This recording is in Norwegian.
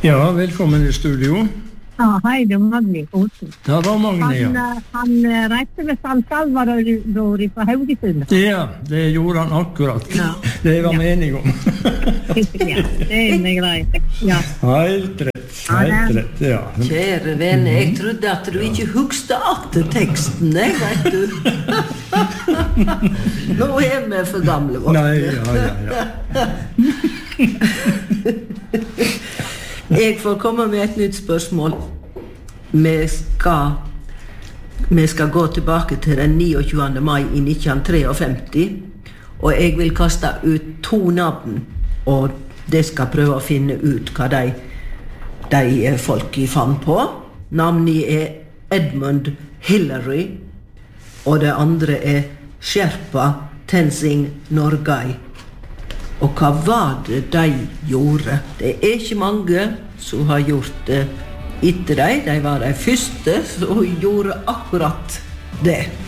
Ja, velkommen i studio. Ja, hej, det var Magni. Ja, det var Magni, ja. Han reiste med San Salvador på Haugesund. Ja, det gjorde han akkurat. Ja. Det var meningen om. Ja, det är grejt. Ja. Helt rätt, ja. Kjære venne, jeg trodde at du ikke hugste atter teksten, vet du. Nå er vi for gamle voksne. Nej, ja. Jeg får komme med et nytt spørsmål. Vi skal gå tilbake til den 29. mai i 1953, og jeg vil kaste ut 2 navn, og de skal prøve å finne ut hva de folk fant på. Navnet er Edmund Hillary, og det andre Sherpa Tenzing Norgay. Og hva var det de gjorde? Det ikke mange som har gjort det etter dem. De var de første som gjorde akkurat det.